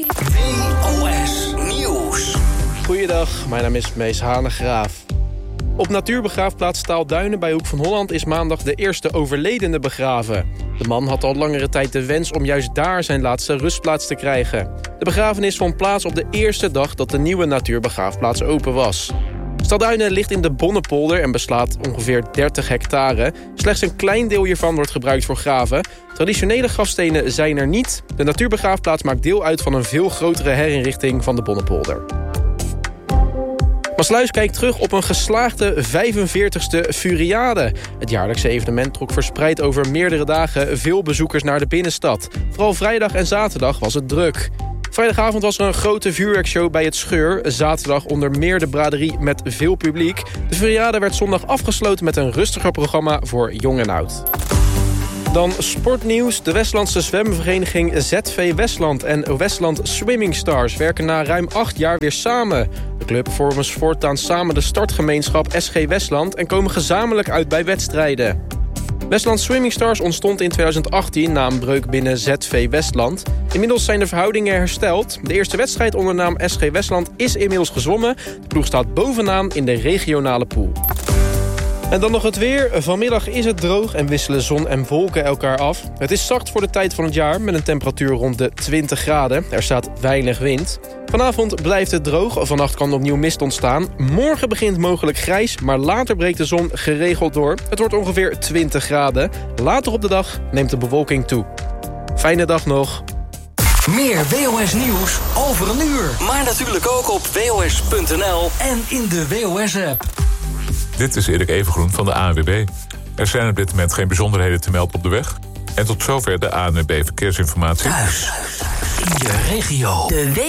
WOS Nieuws. Goeiedag, mijn naam is Mees Hanegraaf. Op natuurbegraafplaats Staalduinen bij Hoek van Holland is maandag de eerste overledene begraven. De man had al langere tijd de wens om juist daar zijn laatste rustplaats te krijgen. De begrafenis vond plaats op de eerste dag dat de nieuwe natuurbegraafplaats open was. Staalduinen ligt in de Bonnepolder en beslaat ongeveer 30 hectare. Slechts een klein deel hiervan wordt gebruikt voor graven. Traditionele grafstenen zijn er niet. De natuurbegraafplaats maakt deel uit van een veel grotere herinrichting van de Bonnepolder. Maassluis kijkt terug op een geslaagde 45e Furiade. Het jaarlijkse evenement trok verspreid over meerdere dagen veel bezoekers naar de binnenstad. Vooral vrijdag en zaterdag was het druk. Vrijdagavond was er een grote vuurwerkshow bij het Scheur. Zaterdag onder meer de braderie met veel publiek. De Furiade werd zondag afgesloten met een rustiger programma voor jong en oud. Dan sportnieuws. De Westlandse zwemvereniging ZV Westland en Westland Swimming Stars werken na ruim 8 jaar weer samen. De club vormen voortaan samen de startgemeenschap SG Westland en komen gezamenlijk uit bij wedstrijden. Westland Swimming Stars ontstond in 2018 na een breuk binnen ZV Westland. Inmiddels zijn de verhoudingen hersteld. De eerste wedstrijd onder naam SG Westland is inmiddels gezwommen. De ploeg staat bovenaan in de regionale pool. En dan nog het weer. Vanmiddag is het droog en wisselen zon en wolken elkaar af. Het is zacht voor de tijd van het jaar met een temperatuur rond de 20 graden. Er staat weinig wind. Vanavond blijft het droog. Vannacht kan opnieuw mist ontstaan. Morgen begint mogelijk grijs, maar later breekt de zon geregeld door. Het wordt ongeveer 20 graden. Later op de dag neemt de bewolking toe. Fijne dag nog. Meer WOS Nieuws over een uur. Maar natuurlijk ook op WOS.nl en in de WOS-app. Dit is Erik Evengroen van de ANWB. Er zijn op dit moment geen bijzonderheden te melden op de weg. En tot zover de ANWB Verkeersinformatie. Thuis, in je regio. De